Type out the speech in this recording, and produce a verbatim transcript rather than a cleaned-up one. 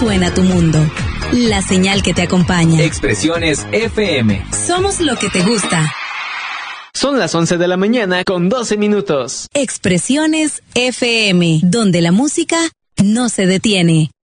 suena tu mundo. La señal que te acompaña. Expresiones F M. Somos lo que te gusta. Son las once de la mañana con doce minutos. Expresiones F M, donde la música no se detiene.